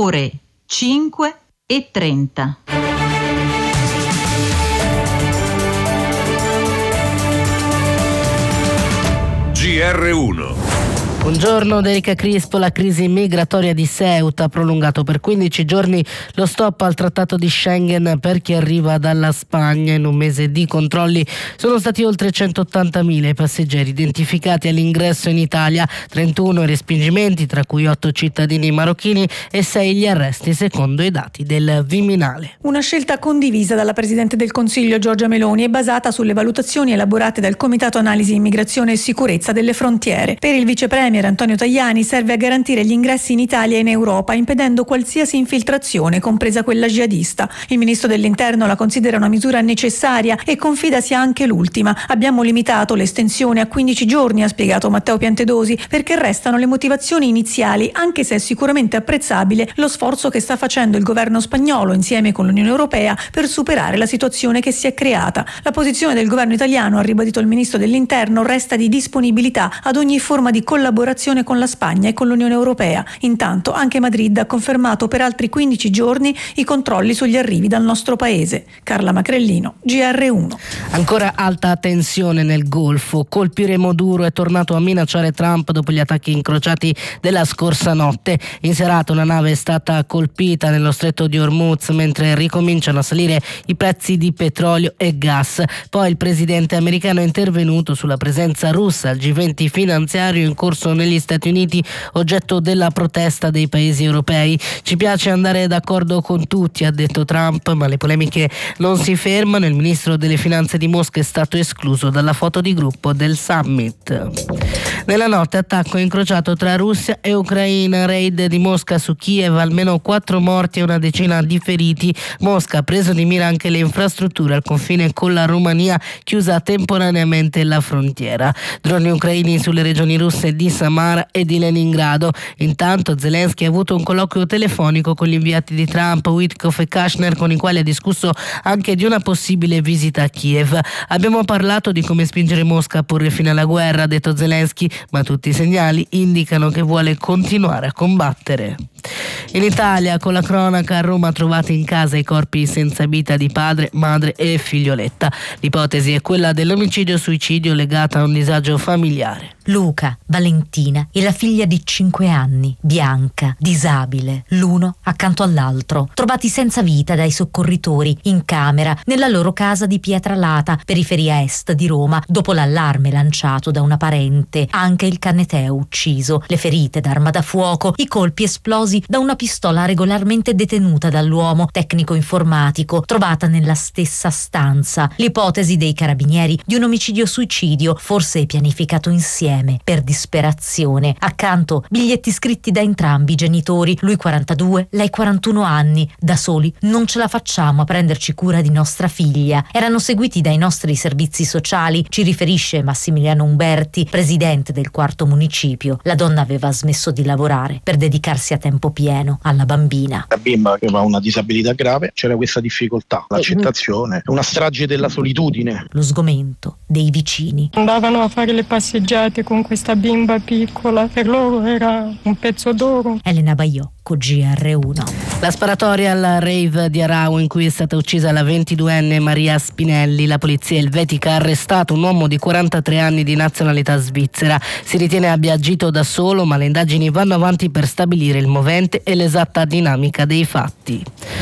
ore 5:30. GR1. Buongiorno da Erika Crispo. La crisi migratoria di Ceuta ha prolungato per 15 giorni lo stop al trattato di Schengen per chi arriva dalla Spagna. In un mese di controlli sono stati oltre 180.000 i passeggeri identificati all'ingresso in Italia, 31 i respingimenti, tra cui 8 cittadini marocchini e 6 gli arresti, secondo i dati del Viminale. Una scelta condivisa dalla Presidente del Consiglio Giorgia Meloni e basata sulle valutazioni elaborate dal Comitato Analisi Immigrazione e Sicurezza delle Frontiere. Per il Vice Premier Antonio Tajani serve a garantire gli ingressi in Italia e in Europa, impedendo qualsiasi infiltrazione, compresa quella jihadista. Il Ministro dell'Interno la considera una misura necessaria e confida sia anche l'ultima. Abbiamo limitato l'estensione a 15 giorni, ha spiegato Matteo Piantedosi, perché restano le motivazioni iniziali, anche se è sicuramente apprezzabile lo sforzo che sta facendo il governo spagnolo insieme con l'Unione Europea per superare la situazione che si è creata. La posizione del governo italiano, ha ribadito il Ministro dell'Interno, resta di disponibilità ad ogni forma di collaborazione con la Spagna e con l'Unione Europea. Intanto anche Madrid ha confermato per altri 15 giorni i controlli sugli arrivi dal nostro paese. Carla Macrellino, GR1. Ancora alta tensione nel Golfo. Colpire Maduro è tornato a minacciare Trump dopo gli attacchi incrociati della scorsa notte. In serata una nave è stata colpita nello stretto di Hormuz mentre ricominciano a salire i prezzi di petrolio e gas. Poi il presidente americano è intervenuto sulla presenza russa al G20 finanziario in corso negli Stati Uniti, oggetto della protesta dei paesi europei. Ci piace andare d'accordo con tutti, ha detto Trump, ma le polemiche non si fermano. Il ministro delle finanze di Mosca è stato escluso dalla foto di gruppo del summit. Nella notte attacco incrociato tra Russia e Ucraina, raid di Mosca su Kiev, almeno 4 morti e una decina di feriti. Mosca ha preso di mira anche le infrastrutture al confine con la Romania, chiusa temporaneamente la frontiera. Droni ucraini sulle regioni russe di Samara e di Leningrado. Intanto Zelensky ha avuto un colloquio telefonico con gli inviati di Trump, Witkoff e Kushner, con i quali ha discusso anche di una possibile visita a Kiev. Abbiamo parlato di come spingere Mosca a porre fine alla guerra, ha detto Zelensky, ma tutti i segnali indicano che vuole continuare a combattere. In Italia, con la cronaca, a Roma trovati in casa i corpi senza vita di padre, madre e figlioletta. L'ipotesi è quella dell'omicidio-suicidio legata a un disagio familiare. Luca, Valentina e la figlia di 5 anni, Bianca, disabile, l'uno accanto all'altro, trovati senza vita dai soccorritori in camera nella loro casa di Pietralata, periferia est di Roma, dopo l'allarme lanciato da una parente. Anche il Canneteo ucciso, le ferite d'arma da fuoco, i colpi esplosi da una pistola regolarmente detenuta dall'uomo, tecnico informatico, trovata nella stessa stanza. L'ipotesi dei carabinieri di un omicidio-suicidio, forse pianificato insieme per disperazione. Accanto biglietti scritti da entrambi i genitori, lui 42, lei 41 anni. Da soli non ce la facciamo a prenderci cura di nostra figlia. Erano seguiti dai nostri servizi sociali, ci riferisce Massimiliano Umberti, presidente del 4° municipio. La donna aveva smesso di lavorare per dedicarsi a tempo pieno alla bambina. La bimba aveva una disabilità grave, c'era questa difficoltà, l'accettazione, una strage della solitudine. Lo sgomento dei vicini. Andavano a fare le passeggiate con questa bimba piccola, per loro era un pezzo d'oro. Elena Baiocco, GR1. La sparatoria al rave di Arau in cui è stata uccisa la 22enne Maria Spinelli. La polizia elvetica ha arrestato un uomo di 43 anni di nazionalità svizzera. Si ritiene abbia agito da solo, ma le indagini vanno avanti per stabilire il movente e l'esatta dinamica dei fatti.